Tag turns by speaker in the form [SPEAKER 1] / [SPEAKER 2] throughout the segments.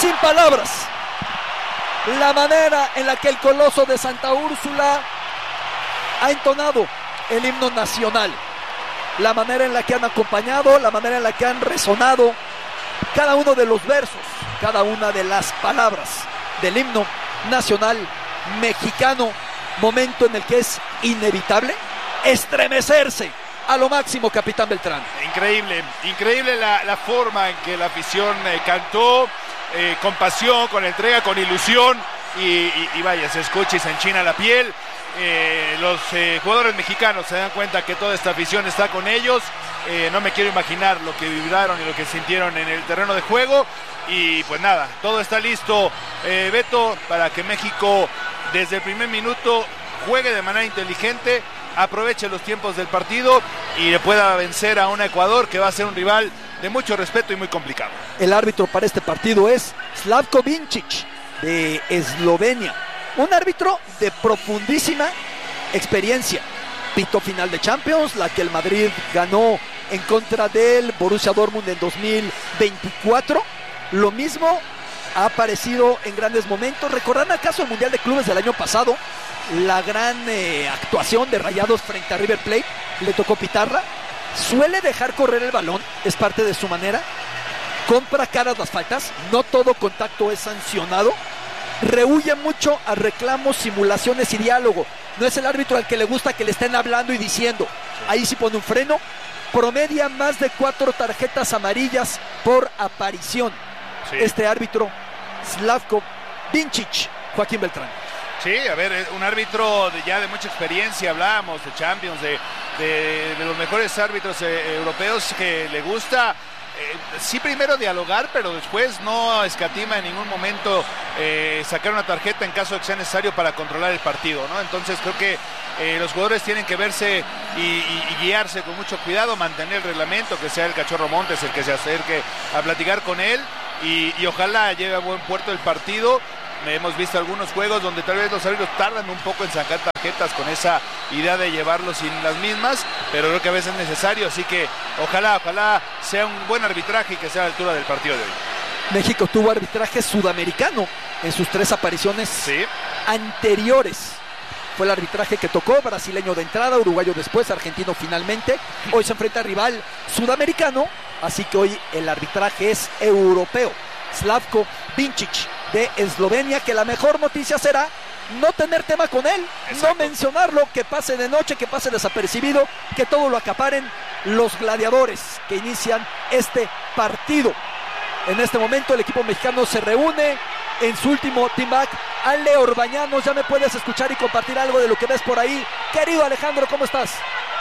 [SPEAKER 1] sin palabras la manera en la que el Coloso de Santa Úrsula ha entonado el himno nacional, la manera en la que han acompañado, la manera en la que han resonado cada uno de los versos, cada una de las palabras del himno nacional mexicano, momento en el que es inevitable estremecerse a lo máximo, capitán Beltrán.
[SPEAKER 2] Increíble la forma en que la afición cantó, con pasión, con entrega, con ilusión, y vaya, se escucha y se enchina la piel. Los jugadores mexicanos se dan cuenta que toda esta afición está con ellos. No me quiero imaginar lo que vibraron y lo que sintieron en el terreno de juego. Y pues nada, todo está listo, Beto, para que México desde el primer minuto juegue de manera inteligente, aproveche los tiempos del partido y le pueda vencer a un Ecuador que va a ser un rival de mucho respeto y muy complicado.
[SPEAKER 1] El árbitro para este partido es Slavko Vincic, de Eslovenia, un árbitro de profundísima experiencia. Pito final de Champions, la que el Madrid ganó en contra del Borussia Dortmund en 2024. Lo mismo ha aparecido en grandes momentos. ¿Recordarán acaso el Mundial de Clubes del año pasado? La gran actuación de Rayados frente a River Plate. Le tocó pitarla. Suele dejar correr el balón, es parte de su manera. Compra caras las faltas, no todo contacto es sancionado. Rehuye mucho a reclamos, simulaciones y diálogo. No es el árbitro al que le gusta que le estén hablando y diciendo. Ahí sí pone un freno. Promedia más de 4 tarjetas amarillas por aparición. Sí. Este árbitro, Slavko Vincic, Joaquín Beltrán.
[SPEAKER 2] Sí, a ver, un árbitro ya de mucha experiencia, hablábamos de Champions, de los mejores árbitros europeos, que le gusta, sí, primero dialogar, pero después no escatima en ningún momento sacar una tarjeta en caso de que sea necesario para controlar el partido, ¿no? Entonces creo que los jugadores tienen que verse y guiarse con mucho cuidado, mantener el reglamento, que sea el Cachorro Montes el que se acerque a platicar con él y ojalá lleve a buen puerto el partido. Hemos visto algunos juegos donde tal vez los árbitros tardan un poco en sacar tarjetas con esa idea de llevarlos sin las mismas, pero creo que a veces es necesario, así que ojalá sea un buen arbitraje y que sea a la altura del partido de hoy.
[SPEAKER 1] México tuvo arbitraje sudamericano en sus 3 apariciones anteriores. Fue el arbitraje que tocó, brasileño de entrada, uruguayo después, argentino finalmente. Hoy se enfrenta a rival sudamericano, así que hoy el arbitraje es europeo. Slavko Vincic, de Eslovenia, que la mejor noticia será no tener tema con él. Exacto. No mencionarlo, que pase de noche, que pase desapercibido, que todo lo acaparen los gladiadores que inician este partido. En este momento el equipo mexicano se reúne en su último team back. Ale Orbañanos, ya me puedes escuchar y compartir algo de lo que ves por ahí. Querido Alejandro, ¿cómo estás?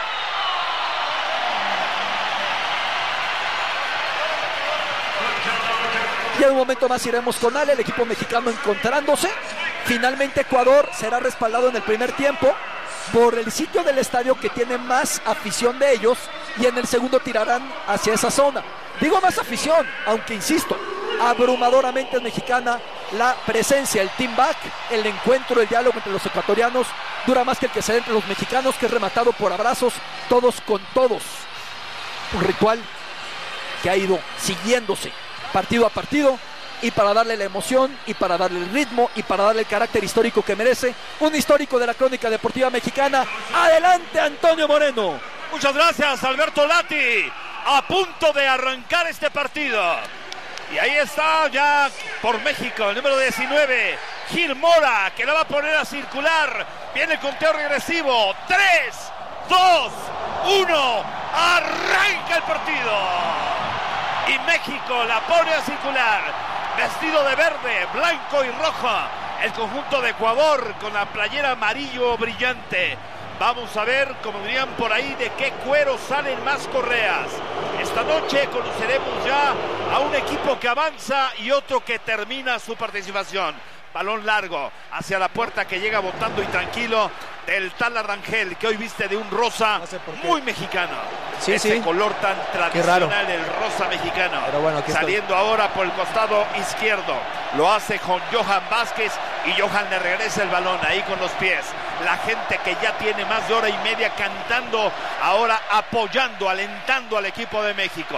[SPEAKER 1] Y en un momento más iremos con Ale, el equipo mexicano encontrándose. Finalmente Ecuador será respaldado en el primer tiempo por el sitio del estadio que tiene más afición de ellos, y en el segundo tirarán hacia esa zona. Digo más afición, aunque insisto, abrumadoramente es mexicana la presencia, el team back, el encuentro, el diálogo entre los ecuatorianos dura más que el que se da entre los mexicanos, que es rematado por abrazos todos con todos. Un ritual que ha ido siguiéndose partido a partido, y para darle la emoción, y para darle el ritmo, y para darle el carácter histórico que merece, un histórico de la crónica deportiva mexicana. Adelante, Antonio Moreno.
[SPEAKER 3] Muchas gracias, Alberto Lati. A punto de arrancar este partido. Y ahí está ya por México el número 19, Gil Mora, que la va a poner a circular. Viene el conteo regresivo. 3, 2, 1. Arranca el partido. Y México la pone a circular, vestido de verde, blanco y rojo, el conjunto de Ecuador con la playera amarillo brillante. Vamos a ver, como dirían por ahí, de qué cuero salen más correas. Esta noche conoceremos ya a un equipo que avanza y otro que termina su participación. Balón largo hacia la puerta, que llega botando y tranquilo del Tala Rangel, que hoy viste de un rosa muy mexicano.
[SPEAKER 1] Sí,
[SPEAKER 3] ese color tan tradicional, el rosa mexicano.
[SPEAKER 1] Pero bueno,
[SPEAKER 3] saliendo ahora por el costado izquierdo. Lo hace con Johan Vázquez, y Johan le regresa el balón ahí con los pies. La gente que ya tiene más de hora y media cantando, ahora apoyando, alentando al equipo de México.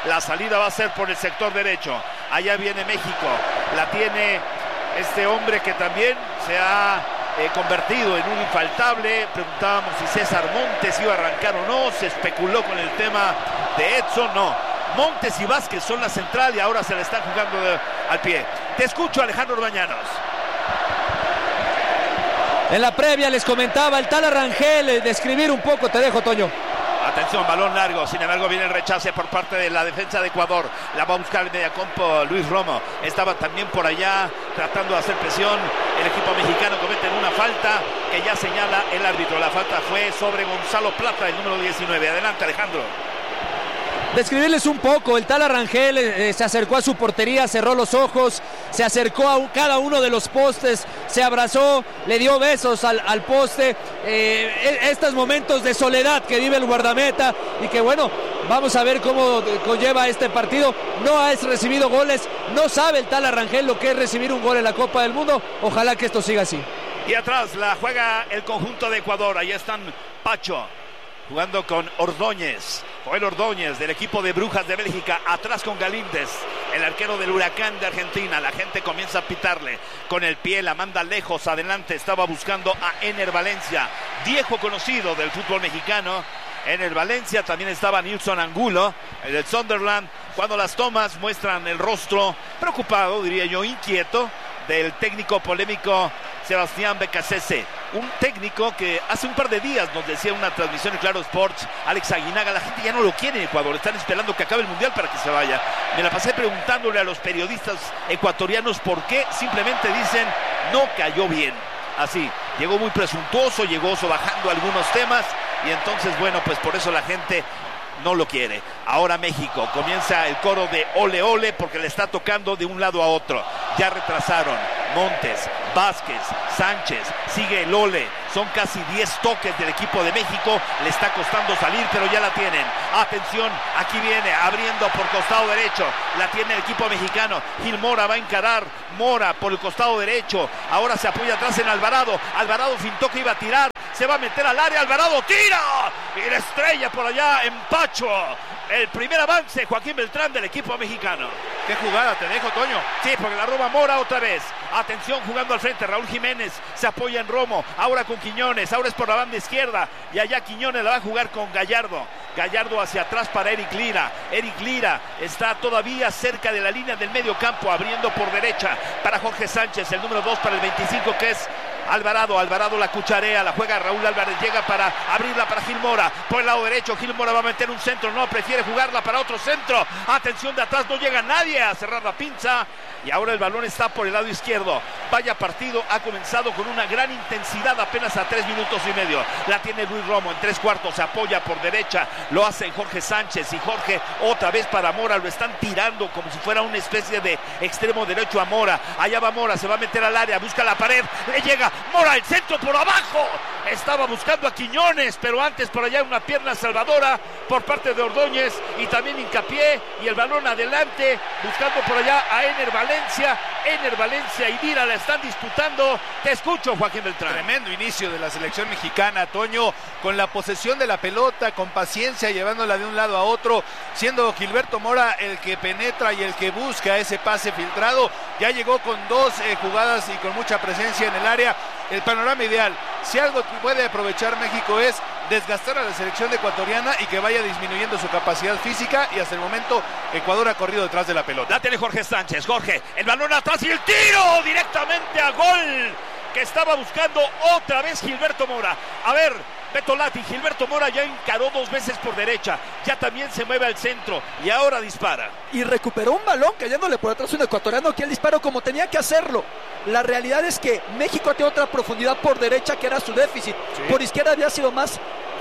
[SPEAKER 3] La salida va a ser por el sector derecho. Allá viene México. La tiene este hombre que también se ha convertido en un infaltable. Preguntábamos si César Montes iba a arrancar o no. Se especuló con el tema de Edson. No, Montes y Vázquez son la central y ahora se la están jugando al pie. Te escucho, Alejandro Orbañanos.
[SPEAKER 4] En la previa les comentaba el Tala Rangel, describir un poco, te dejo, Toño.
[SPEAKER 3] Atención, balón largo, sin embargo viene el rechace por parte de la defensa de Ecuador. La va a buscar el mediacampo Luis Romo. Estaba también por allá tratando de hacer presión. El equipo mexicano comete una falta que ya señala el árbitro. La falta fue sobre Gonzalo Plata, el número 19. Adelante, Alejandro.
[SPEAKER 4] Describirles un poco, el Tala Rangel se acercó a su portería, cerró los ojos, se acercó a cada uno de los postes, se abrazó, le dio besos al poste. Estos momentos de soledad que vive el guardameta y que bueno, vamos a ver cómo conlleva este partido. No ha recibido goles, no sabe el Tala Rangel lo que es recibir un gol en la Copa del Mundo. Ojalá que esto siga así.
[SPEAKER 3] Y atrás la juega el conjunto de Ecuador, ahí están Pacho jugando con Ordóñez. Joel Ordóñez del equipo de Brujas de Bélgica, atrás con Galíndez, el arquero del Huracán de Argentina. La gente comienza a pitarle con el pie, la manda lejos, adelante. Estaba buscando a Ener Valencia, viejo conocido del fútbol mexicano. Ener Valencia, también estaba Nilson Angulo, el del Sunderland. Cuando las tomas muestran el rostro preocupado, diría yo, inquieto, del técnico polémico Sebastián Becasese, un técnico que hace un par de días nos decía en una transmisión en Claro Sports, Alex Aguinaga, la gente ya no lo quiere en Ecuador, están esperando que acabe el Mundial para que se vaya. Me la pasé preguntándole a los periodistas ecuatorianos por qué, simplemente dicen, no cayó bien. Así, llegó muy presuntuoso, llegó sobajando algunos temas y entonces, bueno, pues por eso la gente no lo quiere. Ahora México, comienza el coro de ole ole porque le está tocando de un lado a otro. Ya retrasaron Montes, Vázquez, Sánchez, sigue el ole. Son casi 10 toques del equipo de México. Le está costando salir, pero ya la tienen. Atención, aquí viene, abriendo por costado derecho. La tiene el equipo mexicano. Gil Mora va a encarar. Mora por el costado derecho. Ahora se apoya atrás en Alvarado. Alvarado fintó que iba a tirar. Se va a meter al área. Alvarado tira. Y la estrella por allá en Pacho. El primer avance, Joaquín Beltrán, del equipo mexicano.
[SPEAKER 2] Qué jugada, te dejo, Toño.
[SPEAKER 3] Sí, porque la roba Mora otra vez. Atención, jugando al frente, Raúl Jiménez se apoya en Romo, ahora con Quiñones, ahora es por la banda izquierda, y allá Quiñones la va a jugar con Gallardo. Gallardo hacia atrás para Eric Lira. Eric Lira está todavía cerca de la línea del medio campo, abriendo por derecha para Jorge Sánchez, el número 2 para el 25, que es Alvarado. Alvarado la cucharea, la juega Raúl Álvarez, llega para abrirla para Gil Mora, por el lado derecho. Gil Mora va a meter un centro, no, prefiere jugarla para otro centro. Atención, de atrás no llega nadie a cerrar la pinza, y ahora el balón está por el lado izquierdo. Vaya partido, ha comenzado con una gran intensidad apenas a 3 minutos y medio. La tiene Luis Romo en 3/4, se apoya por derecha, lo hace Jorge Sánchez, y Jorge otra vez para Mora, lo están tirando como si fuera una especie de extremo derecho a Mora. Allá va Mora, se va a meter al área, busca la pared, le llega Mora, el centro por abajo. Estaba buscando a Quiñones, pero antes por allá una pierna salvadora por parte de Ordóñez, y también hincapié, y el balón adelante, buscando por allá a Ener Valencia. Ener Valencia y Lira la están disputando. Te escucho, Joaquín Beltrán.
[SPEAKER 2] Tremendo inicio de la selección mexicana, Toño, con la posesión de la pelota, con paciencia, llevándola de un lado a otro, siendo Gilberto Mora el que penetra y el que busca ese pase filtrado. Ya llegó con 2 jugadas y con mucha presencia en el área. El panorama ideal, si algo puede aprovechar México, es desgastar a la selección ecuatoriana y que vaya disminuyendo su capacidad física, y hasta el momento Ecuador ha corrido detrás de la pelota.
[SPEAKER 3] La tiene Jorge Sánchez. Jorge, el balón atrás y el tiro directamente a gol, que estaba buscando otra vez Gilberto Mora. A ver, Beto Lati, Gilberto Mora ya encaró 2 veces por derecha, ya también se mueve al centro y ahora dispara.
[SPEAKER 1] Y recuperó un balón cayéndole por atrás un ecuatoriano, que él disparó como tenía que hacerlo. La realidad es que México tiene otra profundidad por derecha, que era su déficit. Sí. Por izquierda había sido más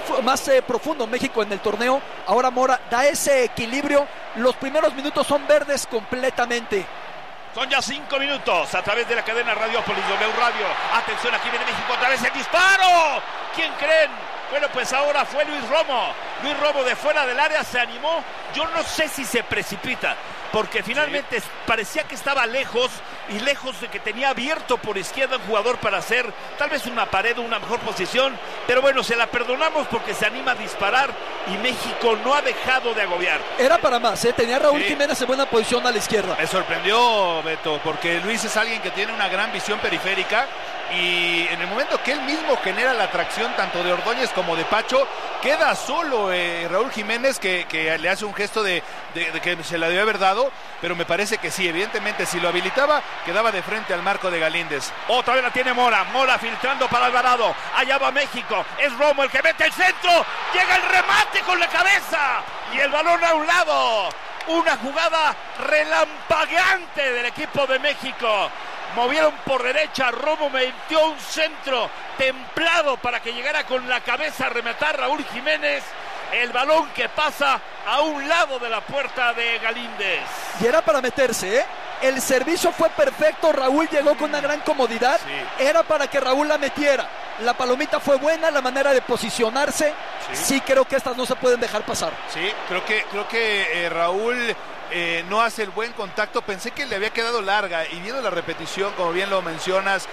[SPEAKER 1] profundo México en el torneo. Ahora Mora da ese equilibrio. Los primeros minutos son verdes completamente.
[SPEAKER 3] Son ya 5 minutos a través de la cadena Radiopolis, W Radio. Atención, aquí viene México otra vez el disparo. ¿Quién creen? Bueno, pues ahora fue Luis Romo. Luis Romo de fuera del área se animó. Yo no sé si se precipita, porque finalmente sí parecía que estaba lejos, y lejos de que tenía abierto por izquierda un jugador para hacer tal vez una pared o una mejor posición. Pero bueno, se la perdonamos porque se anima a disparar y México no ha dejado de agobiar.
[SPEAKER 1] Era para más, ¿eh? Tenía a Raúl
[SPEAKER 2] Sí.
[SPEAKER 1] Jiménez en buena posición a la izquierda.
[SPEAKER 2] Me sorprendió, Beto, porque Luis es alguien que tiene una gran visión periférica y en el momento que él mismo genera la atracción tanto de Ordóñez como de Pacho, queda solo Raúl Jiménez que le hace un gesto de que se la debió haber dado, pero me parece que sí, evidentemente si lo habilitaba quedaba de frente al marco de Galíndez.
[SPEAKER 3] Otra vez la tiene Mora filtrando para Alvarado, allá va México, es Romo el que mete el centro, llega el remate con la cabeza y el balón a un lado. Una jugada relampagueante del equipo de México. Movieron por derecha, Romo metió un centro templado para que llegara con la cabeza a rematar Raúl Jiménez. El balón que pasa a un lado de la puerta de Galíndez.
[SPEAKER 1] Y era para meterse, ¿eh? El servicio fue perfecto, Raúl llegó con una gran comodidad.
[SPEAKER 2] Sí.
[SPEAKER 1] Era para que Raúl la metiera. La palomita fue buena, la manera de posicionarse. Sí, creo que estas no se pueden dejar pasar.
[SPEAKER 2] Sí, creo que Raúl no hace el buen contacto. Pensé que le había quedado larga y viendo la repetición, como bien lo mencionas,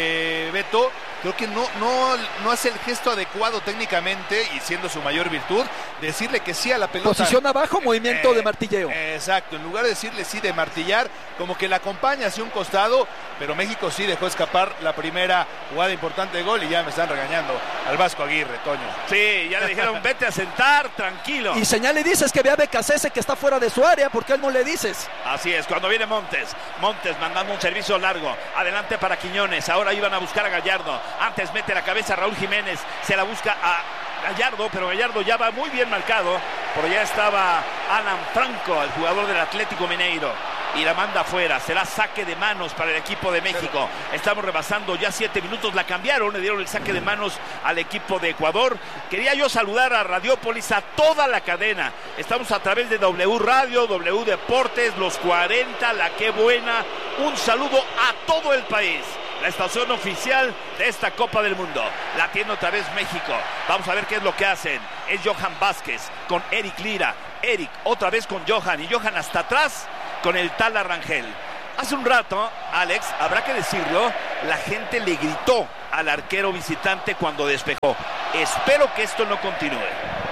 [SPEAKER 2] Beto, creo que no hace el gesto adecuado técnicamente y siendo su mayor virtud, decirle que sí a la pelota.
[SPEAKER 1] Posición abajo, movimiento de martilleo.
[SPEAKER 2] Exacto, en lugar de decirle sí de martillar, como que la acompaña hacia un costado, pero México sí dejó escapar la primera jugada importante de gol y ya me están regañando al Vasco Aguirre, Toño.
[SPEAKER 3] Sí, ya le dijeron vete a sentar, tranquilo.
[SPEAKER 1] Y señala y dices que ve a Becasese que está fuera de su área, ¿por qué no le dices?
[SPEAKER 3] Así es, cuando viene Montes mandando un servicio largo, adelante para Quiñones, ahora iban a buscar a Gallardo, antes mete la cabeza a Raúl Jiménez, se la busca a Gallardo, pero Gallardo ya va muy bien marcado, por allá estaba Alan Franco, el jugador del Atlético Mineiro, y la manda afuera, será saque de manos para el equipo de México. Estamos rebasando ya 7 minutos, la cambiaron, le dieron el saque de manos al equipo de Ecuador. Quería yo saludar a Radiópolis, a toda la cadena, estamos a través de W Radio, W Deportes, Los 40, La Qué Buena, un saludo a todo el país. La estación oficial de esta Copa del Mundo. La tiene otra vez México. Vamos a ver qué es lo que hacen. Es Johan Vázquez con Eric Lira. Eric otra vez con Johan. Y Johan hasta atrás con el Tala Rangel. Hace un rato, Alex, habrá que decirlo, la gente le gritó al arquero visitante cuando despejó. Espero que esto no continúe.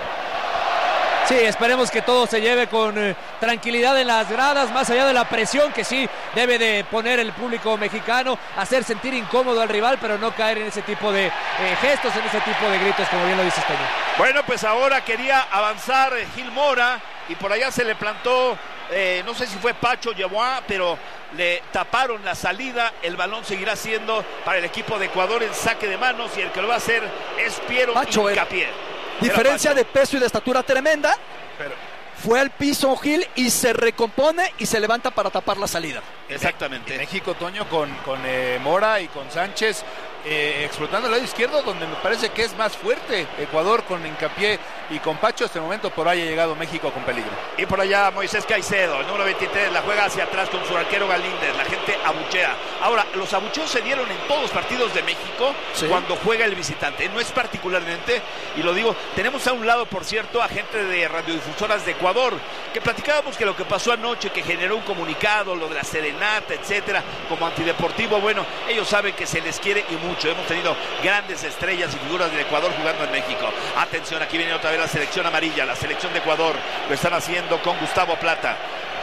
[SPEAKER 4] Sí, esperemos que todo se lleve con tranquilidad en las gradas, más allá de la presión que sí debe de poner el público mexicano, hacer sentir incómodo al rival, pero no caer en ese tipo de gestos, en ese tipo de gritos, como bien lo dice Toño.
[SPEAKER 3] Bueno, pues ahora quería avanzar Gil Mora y por allá se le plantó, no sé si fue Pacho Yeboah, pero le taparon la salida. El balón seguirá siendo para el equipo de Ecuador en saque de manos y el que lo va a hacer es Piero
[SPEAKER 1] Pacho,
[SPEAKER 3] Hincapié.
[SPEAKER 1] Diferencia de peso y de estatura tremenda.
[SPEAKER 2] Pero
[SPEAKER 1] Fue al piso Gil y se recompone y se levanta para tapar la salida.
[SPEAKER 3] Exactamente.
[SPEAKER 2] México, Toño, con Mora y con Sánchez explotando el lado izquierdo, donde me parece que es más fuerte Ecuador, con Hincapié y con Pacho. Hasta el momento por ahí ha llegado México con peligro.
[SPEAKER 3] Y por allá Moisés Caicedo, el número 23, la juega hacia atrás con su arquero Galíndez. La gente abuchea. Ahora, los abucheos se dieron en todos los partidos de México, sí, cuando juega el visitante. No es particularmente, y lo digo, tenemos a un lado, por cierto, a gente de radiodifusoras de Ecuador, que platicábamos que lo que pasó anoche, que generó un comunicado, lo de la serenata, etcétera, como antideportivo. Bueno, ellos saben que se les quiere y mucho. Hemos tenido grandes estrellas y figuras del Ecuador jugando en México. Atención, aquí viene otra vez la selección amarilla, la selección de Ecuador. Lo están haciendo con Gonzalo Plata.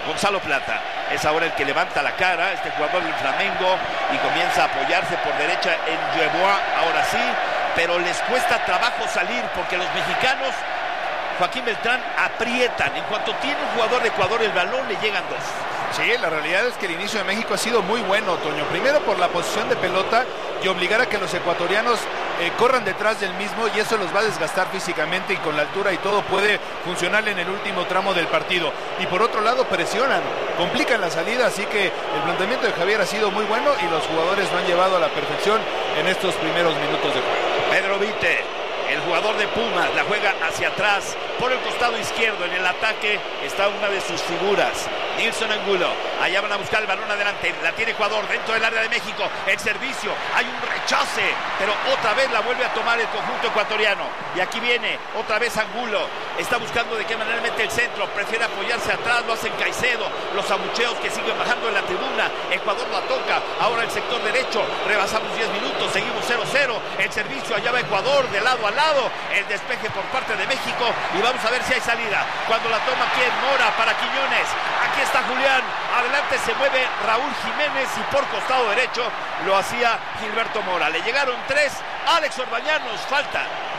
[SPEAKER 3] Es ahora el que levanta la cara, este jugador del Flamengo, y comienza a apoyarse por derecha en Yeboah, ahora sí, pero les cuesta trabajo salir porque los mexicanos, Joaquín Beltrán, aprietan. En cuanto tiene un jugador de Ecuador el balón, le llegan dos.
[SPEAKER 2] Sí, la realidad es que el inicio de México ha sido muy bueno, Toño. Primero por la posición de pelota y obligar a que los ecuatorianos corran detrás del mismo, y eso los va a desgastar físicamente, y con la altura y todo puede funcionar en el último tramo del partido. Y por otro lado presionan, complican la salida, así que el planteamiento de Javier ha sido muy bueno y los jugadores lo han llevado a la perfección en estos primeros minutos de juego.
[SPEAKER 3] Pedro Vite, el jugador de Pumas, la juega hacia atrás por el costado izquierdo. En el ataque está una de sus figuras, Nilson Angulo. Allá van a buscar el balón adelante. La tiene Ecuador dentro del área de México. El servicio. Hay un rechace. Pero otra vez la vuelve a tomar el conjunto ecuatoriano. Y aquí viene otra vez Angulo. Está buscando de qué manera mete el centro. Prefiere apoyarse atrás. Lo hacen Caicedo. Los abucheos que siguen bajando en la tribuna. Ecuador la toca. Ahora el sector derecho. Rebasamos 10 minutos. Seguimos 0-0. El servicio. Allá va Ecuador de lado a lado. El despeje por parte de México. Y vamos a ver si hay salida. Cuando la toma aquí en Mora para Quiñones. Aquí está Julián. Adelante se mueve Raúl Jiménez. Y por costado derecho lo hacía Gilberto Mora. Le llegaron 3. Alex Orbañanos. Falta.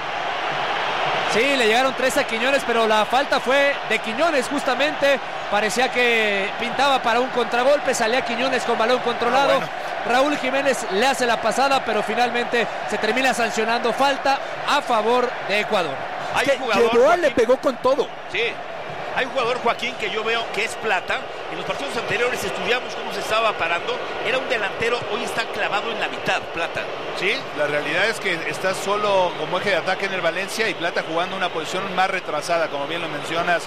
[SPEAKER 4] Sí, le llegaron 3 a Quiñones, pero la falta fue de Quiñones justamente. Parecía que pintaba para un contragolpe, salía Quiñones con balón controlado.
[SPEAKER 2] Bueno.
[SPEAKER 4] Raúl Jiménez le hace la pasada, pero finalmente se termina sancionando falta a favor de Ecuador.
[SPEAKER 3] Hay un
[SPEAKER 1] Llegó,
[SPEAKER 3] jugador,
[SPEAKER 1] le pegó con todo.
[SPEAKER 3] Sí. Hay un jugador, Joaquín, que yo veo que es Plata. En los partidos anteriores estudiamos cómo se estaba parando. Era un delantero, hoy está clavado en la mitad, Plata.
[SPEAKER 2] Sí, la realidad es que está solo como eje de ataque en el Valencia y Plata jugando una posición más retrasada, como bien lo mencionas,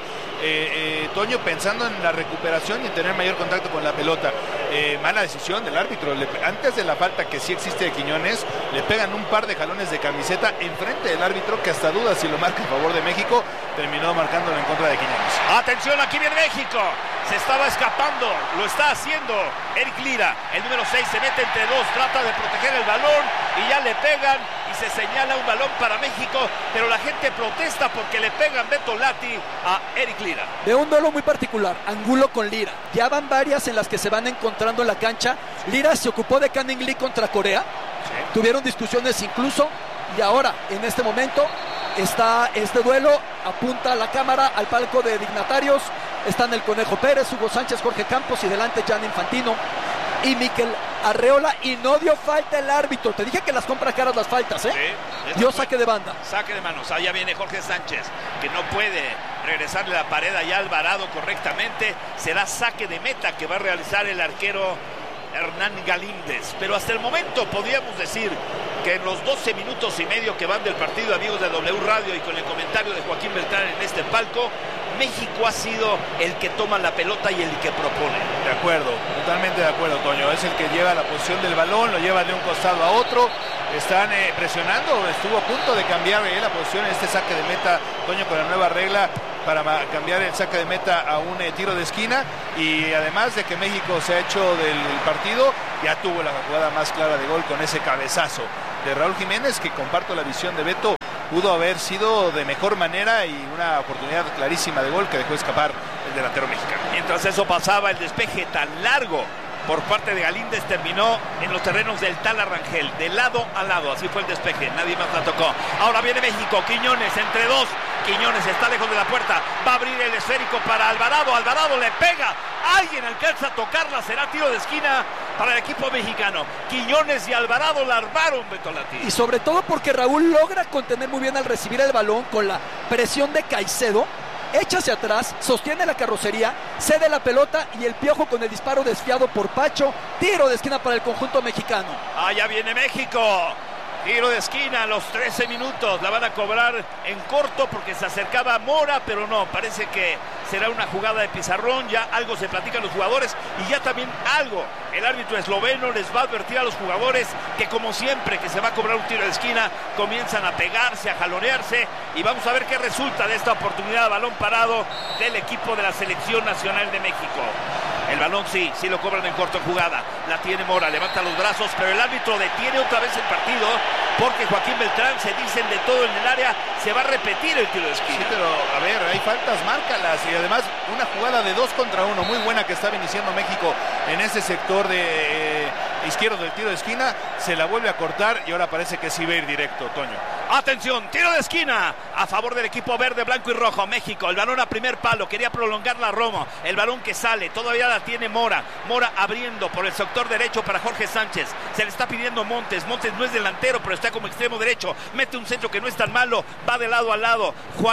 [SPEAKER 2] Toño, pensando en la recuperación y en tener mayor contacto con la pelota. Mala decisión del árbitro. Antes de la falta que sí existe de Quiñones, le pegan un par de jalones de camiseta enfrente del árbitro, que hasta duda si lo marca a favor de México, terminó marcándolo en contra de Quiñones.
[SPEAKER 3] Atención, aquí viene México. Se estaba escapando, lo está haciendo Eric Lira. El número 6 se mete entre dos, trata de proteger el balón y ya le pegan y se señala un balón para México, pero la gente protesta porque le pegan Beto Lati a Eric Lira.
[SPEAKER 1] De un duelo muy particular, Angulo con Lira. Ya van varias en las que se van encontrando en la cancha. Lira se ocupó de Canning Lee contra Corea. Sí. Tuvieron discusiones incluso y ahora, en este momento, está este duelo. Apunta la cámara al palco de dignatarios. Están el Conejo Pérez, Hugo Sánchez, Jorge Campos y delante Gianni Infantino y Mikel Arreola, y no dio falta el árbitro. Te dije que las compra caras las faltas, ¿eh? Sí, dio saque de banda.
[SPEAKER 3] Saque de manos. Allá viene Jorge Sánchez, que no puede regresarle la pared allá a Alvarado correctamente. Será saque de meta que va a realizar el arquero Hernán Galíndez. Pero hasta el momento podríamos decir que en los 12 minutos y medio que van del partido, amigos de W Radio, y con el comentario de Joaquín Beltrán en este palco, México ha sido el que toma la pelota y el que propone.
[SPEAKER 2] De acuerdo, totalmente de acuerdo, Toño. Es el que lleva la posición del balón, lo lleva de un costado a otro. Están presionando, estuvo a punto de cambiar la posición en este saque de meta, Toño, con la nueva regla para cambiar el saque de meta a un tiro de esquina, y además de que México se ha hecho del partido, ya tuvo la jugada más clara de gol con ese cabezazo de Raúl Jiménez, que comparto la visión de Beto, pudo haber sido de mejor manera y una oportunidad clarísima de gol que dejó escapar el delantero mexicano.
[SPEAKER 3] Mientras eso pasaba, el despeje tan largo por parte de Galíndez terminó en los terrenos del Tala Rangel, de lado a lado. Así fue el despeje, nadie más la tocó. Ahora viene México, Quiñones entre dos. Quiñones está lejos de la puerta, va a abrir el esférico para Alvarado. Alvarado le pega, alguien alcanza a tocarla, será tiro de esquina para el equipo mexicano. Quiñones y Alvarado la armaron, Beto Lati.
[SPEAKER 1] Y sobre todo porque Raúl logra contener muy bien al recibir el balón con la presión de Caicedo. Echa hacia atrás, sostiene la carrocería, cede la pelota y el Piojo con el disparo desviado por Pacho. Tiro de esquina para el conjunto mexicano.
[SPEAKER 3] Allá viene México. Tiro de esquina a los 13 minutos. La van a cobrar en corto porque se acercaba Mora, pero no, parece que será una jugada de pizarrón. Ya algo se platican los jugadores y ya también algo. El árbitro esloveno les va a advertir a los jugadores que, como siempre que se va a cobrar un tiro de esquina, comienzan a pegarse, a jalonearse, y vamos a ver qué resulta de esta oportunidad de balón parado del equipo de la Selección Nacional de México. El balón sí lo cobran en corto jugada. La tiene Mora, levanta los brazos, pero el árbitro detiene otra vez el partido porque Joaquín Beltrán se dicen de todo en el área. Se va a repetir el tiro de esquina.
[SPEAKER 2] Sí, pero a ver, hay faltas, márcalas. Y además una jugada de 2 contra 1 muy buena que estaba iniciando México en ese sector de izquierdo del tiro de esquina. Se la vuelve a cortar y ahora parece que sí va a ir directo, Toño.
[SPEAKER 3] Atención, tiro de esquina a favor del equipo verde, blanco y rojo. México, el balón a primer palo, quería prolongar la Romo. El balón que sale, todavía la tiene Mora. Mora abriendo por el sector derecho para Jorge Sánchez. Se le está pidiendo Montes. Montes no es delantero, pero está como extremo derecho. Mete un centro que no es tan malo, va de lado a lado.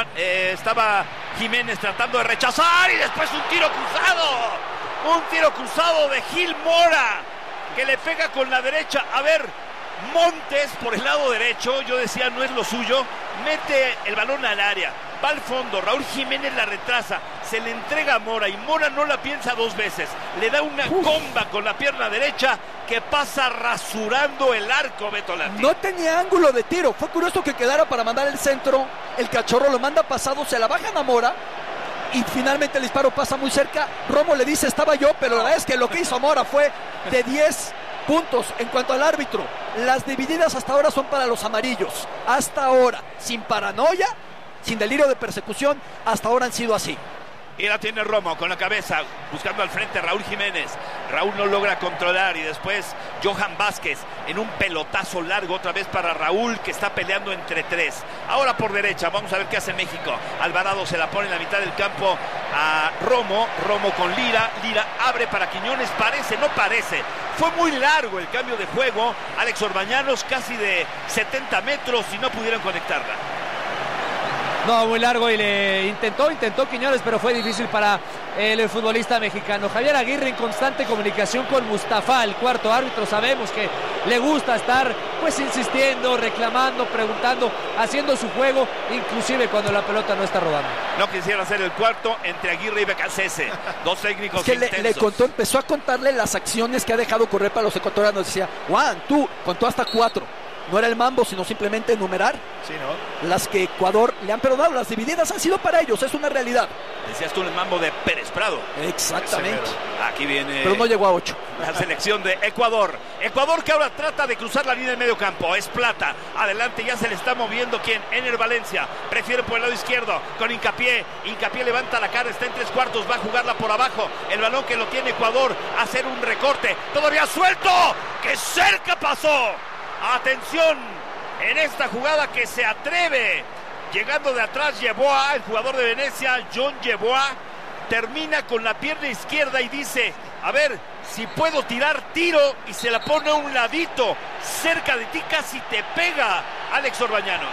[SPEAKER 3] Estaba Jiménez tratando de rechazar y después un tiro cruzado. Un tiro cruzado de Gil Mora, que le pega con la derecha. A ver, Montes por el lado derecho, yo decía no es lo suyo, mete el balón al área, va al fondo, Raúl Jiménez la retrasa, se le entrega a Mora y Mora no la piensa dos veces, le da una comba con la pierna derecha que pasa rasurando el arco, Beto Lati.
[SPEAKER 1] No tenía ángulo de tiro, fue curioso que quedara para mandar el centro, el Cachorro lo manda pasado, se la bajan a Mora y finalmente el disparo pasa muy cerca. Romo le dice estaba yo, pero la verdad es que lo que hizo Mora fue de 10 puntos. En cuanto al árbitro, las divididas hasta ahora son para los amarillos, hasta ahora, sin paranoia, sin delirio de persecución, hasta ahora han sido así.
[SPEAKER 3] Y la tiene Romo con la cabeza, buscando al frente a Raúl Jiménez. Raúl no logra controlar y después Johan Vázquez en un pelotazo largo otra vez para Raúl, que está peleando entre tres. Ahora por derecha, vamos a ver qué hace México. Alvarado se la pone en la mitad del campo a Romo. Romo con Lira. Lira abre para Quiñones. Parece, no parece. Fue muy largo el cambio de juego. Alex Orbañanos casi de 70 metros y no pudieron conectarla.
[SPEAKER 4] No, muy largo y le intentó Quiñones, pero fue difícil para el futbolista mexicano. Javier Aguirre en constante comunicación con Mustafa, el cuarto árbitro. Sabemos que le gusta estar pues insistiendo, reclamando, preguntando, haciendo su juego, inclusive cuando la pelota no está rodando.
[SPEAKER 3] No quisiera hacer el cuarto entre Aguirre y Becasese, dos técnicos
[SPEAKER 1] es que
[SPEAKER 3] intensos.
[SPEAKER 1] le contó, empezó a contarle las acciones que ha dejado correr para los ecuatorianos. Decía, Juan, tú, contó hasta 4. No era el mambo, sino simplemente enumerar las que Ecuador le han perdonado. Las divididas han sido para ellos, es una realidad.
[SPEAKER 3] Decías tú el mambo de Pérez Prado.
[SPEAKER 1] Exactamente.
[SPEAKER 3] Aquí viene.
[SPEAKER 1] Pero no llegó a 8.
[SPEAKER 3] La selección de Ecuador. Ecuador que ahora trata de cruzar la línea de medio campo. Es Plata. Adelante ya se le está moviendo. ¿Quién? Ener Valencia. Prefiere por el lado izquierdo con Hincapié. Hincapié levanta la cara, está en 3/4. Va a jugarla por abajo. El balón que lo tiene Ecuador. Hacer un recorte. Todavía suelto. ¡Qué cerca pasó! Atención en esta jugada que se atreve. Llegando de atrás Yeboah, el jugador de Venecia, John Yeboah, termina con la pierna izquierda y dice, a ver, si puedo tirar, tiro, y se la pone a un ladito, cerca de ti, casi te pega Alex Orbañanos.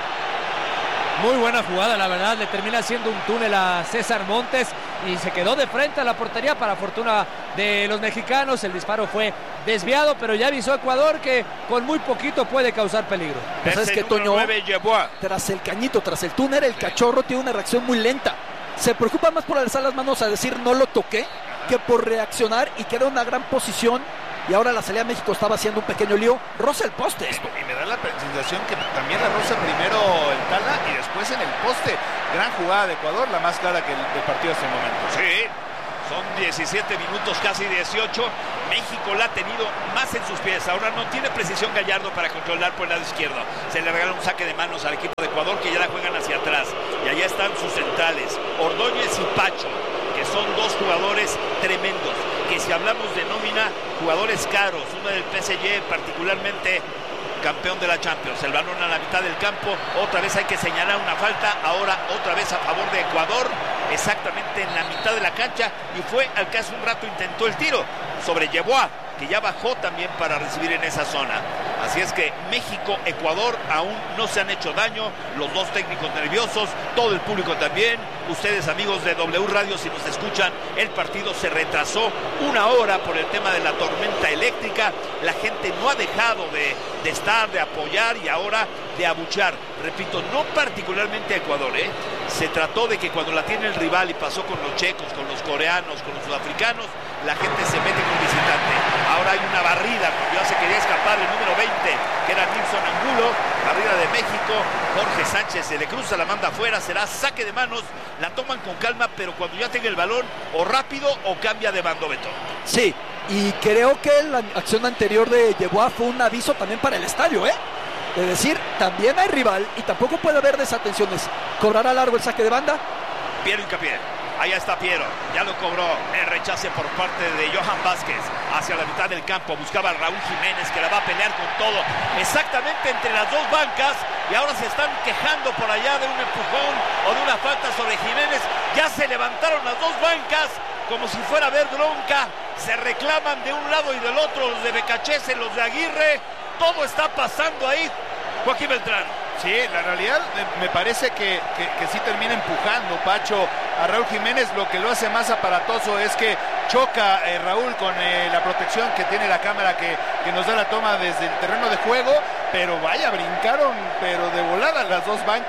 [SPEAKER 4] Muy buena jugada, la verdad, le termina haciendo un túnel a César Montes y se quedó de frente a la portería para fortuna de los mexicanos. El disparo fue desviado, pero ya avisó Ecuador que con muy poquito puede causar peligro.
[SPEAKER 1] ¿Sabes qué, Toño?
[SPEAKER 3] 9,
[SPEAKER 1] tras el cañito, tras el túnel, el Cachorro tiene una reacción muy lenta. Se preocupa más por alzar las manos a decir no lo toqué, que por reaccionar y queda en una gran posición. Y ahora la salida de México estaba haciendo un pequeño lío. Roza el poste.
[SPEAKER 2] Y me da la sensación que también la roza primero el Tala y después en el poste. Gran jugada de Ecuador, la más clara que del partido hasta el momento.
[SPEAKER 3] Sí, son 17 minutos, casi 18. México la ha tenido más en sus pies. Ahora no tiene precisión Gallardo para controlar por el lado izquierdo. Se le regala un saque de manos al equipo de Ecuador, que ya la juegan hacia atrás. Y allá están sus centrales, Ordóñez y Pacho, que son dos jugadores tremendos, que si hablamos de nómina, jugadores caros, uno del PSG particularmente campeón de la Champions. El balón a la mitad del campo, otra vez hay que señalar una falta, ahora otra vez a favor de Ecuador, exactamente en la mitad de la cancha, y fue al que hace un rato intentó el tiro sobre Yeboah, que ya bajó también para recibir en esa zona. Así es que México, Ecuador aún no se han hecho daño, los dos técnicos nerviosos, todo el público también. Ustedes, amigos de W Radio, si nos escuchan, el partido se retrasó 1 hora por el tema de la tormenta eléctrica. La gente no ha dejado de estar, de apoyar y ahora de abuchar. Repito, no particularmente a Ecuador, Se trató de que cuando la tiene el rival, y pasó con los checos, con los coreanos, con los sudafricanos, la gente se mete con visitante. Ahora hay una barrida, ya se quería escapar el número 20, que era Nilson Angulo, barrida de México. Jorge Sánchez se le cruza, la manda afuera, será saque de manos, la toman con calma, pero cuando ya tenga el balón, o rápido o cambia de bando, Beto.
[SPEAKER 1] Sí, y creo que la acción anterior de Yeboah fue un aviso también para el estadio, de decir, también hay rival y tampoco puede haber desatenciones. ¿Cobrará largo el saque de banda?
[SPEAKER 3] Piero Hincapié. Allá está Piero, ya lo cobró. El rechace por parte de Johan Vázquez hacia la mitad del campo. Buscaba a Raúl Jiménez, que la va a pelear con todo, exactamente entre las dos bancas. Y ahora se están quejando por allá de un empujón o de una falta sobre Jiménez. Ya se levantaron las dos bancas como si fuera a haber bronca. Se reclaman de un lado y del otro, los de Becachese, los de Aguirre. Todo está pasando ahí, Joaquín Beltrán.
[SPEAKER 2] Sí, la realidad me parece que sí termina empujando Pacho a Raúl Jiménez. Lo que lo hace más aparatoso es que choca Raúl con la protección que tiene la cámara que nos da la toma desde el terreno de juego. Pero vaya, brincaron, pero de volada las dos bancas.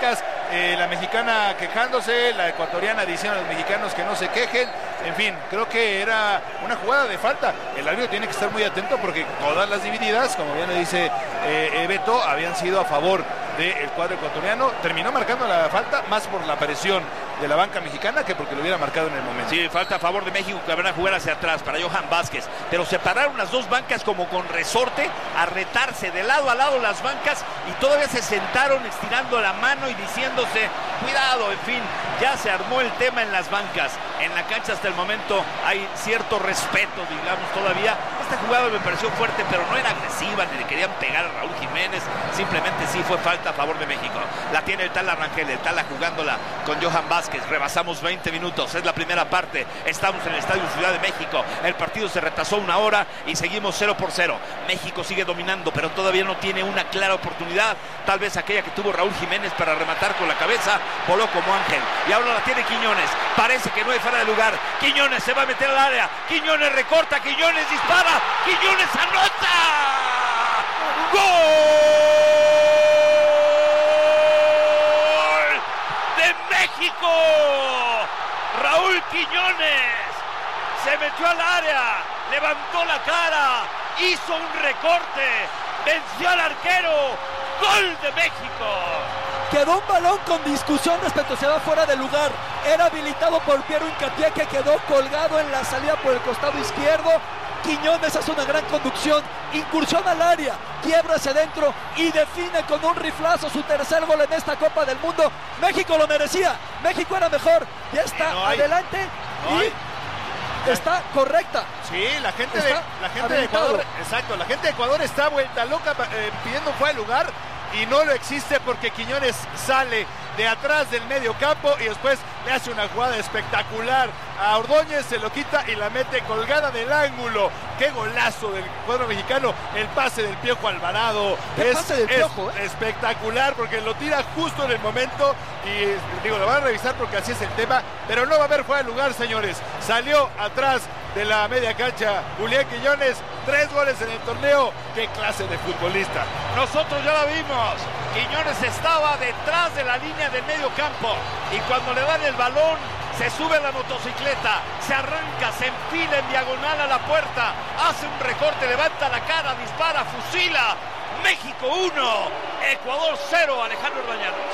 [SPEAKER 2] la mexicana quejándose, la ecuatoriana diciendo a los mexicanos que no se quejen. En fin, creo que era una jugada de falta. El árbitro tiene que estar muy atento porque todas las divididas, como bien le dice Beto, habían sido a favor del cuadro ecuatoriano. Terminó marcando la falta más por la presión de la banca mexicana que porque lo hubiera marcado en el momento.
[SPEAKER 3] Sí, falta a favor de México, que van a jugar hacia atrás para Johan Vázquez, pero separaron las dos bancas como con resorte a retarse de lado a lado las bancas y todavía se sentaron estirando la mano y diciéndose cuidado. En fin, ya se armó el tema en las bancas. En la cancha hasta el momento hay cierto respeto, digamos, todavía. Esta jugada me pareció fuerte, pero no era agresiva, ni le querían pegar a Raúl Jiménez, simplemente sí fue falta a favor de México. La tiene el Tala Rangel, el Tala jugándola con Johan Vázquez. Rebasamos 20 minutos, es la primera parte, estamos en el Estadio Ciudad de México, el partido se retrasó 1 hora y seguimos 0-0. México sigue dominando, pero todavía no tiene una clara oportunidad, tal vez aquella que tuvo Raúl Jiménez para rematar con la cabeza, voló como ángel, y ahora la tiene Quiñones, parece que no hay fuera de lugar, Quiñones se va a meter al área, Quiñones recorta, Quiñones dispara, Quiñones anota, ¡gol! México, Raúl Quiñones se metió al área, levantó la cara, hizo un recorte, venció al arquero, gol de México.
[SPEAKER 1] Quedó un balón con discusión respecto a si va fuera de lugar. Era habilitado por Piero Hincapié, que quedó colgado en la salida por el costado izquierdo. Quiñones hace una gran conducción, incursión al área, quiebra hacia adentro y define con un riflazo su tercer gol en esta Copa del Mundo. México lo merecía, México era mejor, ya está adelante y está correcta.
[SPEAKER 2] Sí, la gente de Ecuador, exacto, la gente de Ecuador está vuelta loca pidiendo fuera de lugar y no lo existe porque Quiñones sale de atrás del medio campo y después le hace una jugada espectacular a Ordóñez, se lo quita y la mete colgada del ángulo. Qué golazo del cuadro mexicano, el pase del Piojo Alvarado.
[SPEAKER 1] Pase del Piojo,
[SPEAKER 2] espectacular porque lo tira justo en el momento y digo, lo van a revisar porque así es el tema, pero no va a haber fuera de lugar, señores. Salió atrás de la media cancha Julián Quiñones, 3 goles en el torneo. Qué clase de futbolista.
[SPEAKER 3] Nosotros ya la vimos, Quiñones estaba detrás de la línea del medio campo y cuando le dan el balón se sube a la motocicleta, se arranca, se enfila en diagonal a la puerta, hace un recorte, levanta la cara, dispara, fusila. México 1, Ecuador 0, Alejandro Orbañanos.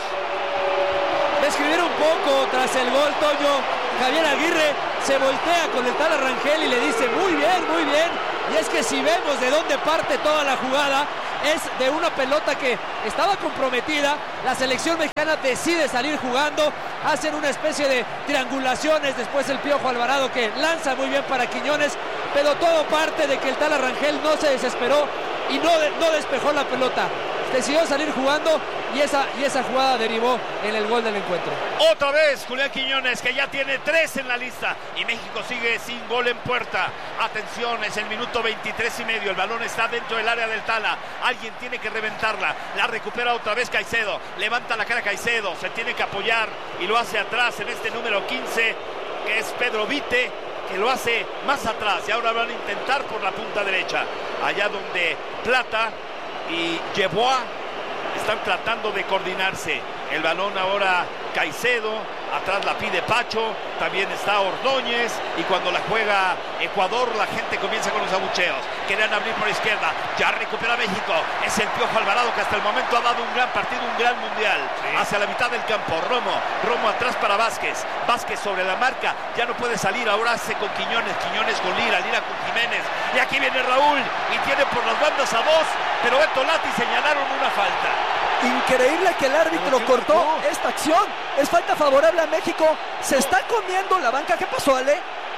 [SPEAKER 4] Describir un poco tras el gol, Toño, Javier Aguirre se voltea con el Tala Rangel y le dice muy bien, muy bien. Y es que si vemos de dónde parte toda la jugada, es de una pelota que estaba comprometida, la selección mexicana decide salir jugando, hacen una especie de triangulaciones, después el Piojo Alvarado que lanza muy bien para Quiñones, pero todo parte de que el Tala Rangel no se desesperó y no despejó la pelota, decidió salir jugando y esa jugada derivó en el gol del encuentro.
[SPEAKER 3] Otra vez Julián Quiñones, que ya tiene 3 en la lista y México sigue sin gol en puerta. Atención, es el minuto 23:30, el balón está dentro del área del Tala, alguien tiene que reventarla, la recupera otra vez Caicedo, levanta la cara Caicedo, se tiene que apoyar y lo hace atrás en este número 15 que es Pedro Vite, que lo hace más atrás y ahora van a intentar por la punta derecha, allá donde Plata y Yeboah están tratando de coordinarse. El balón ahora Caicedo, atrás la pide Pacho, también está Ordóñez y cuando la juega Ecuador la gente comienza con los abucheos, querían abrir por izquierda, ya recupera México, es el Piojo Alvarado que hasta el momento ha dado un gran partido, un gran mundial, hacia la mitad del campo, Romo atrás para Vázquez sobre la marca, ya no puede salir, ahora hace con Quiñones con Lira con Jiménez y aquí viene Raúl y tiene por las bandas a 2, pero Beto Lati señalaron una falta.
[SPEAKER 1] Increíble que el árbitro cortó esta acción. Es falta favorable a México. Se está comiendo la banca. ¿Qué pasó, Ale?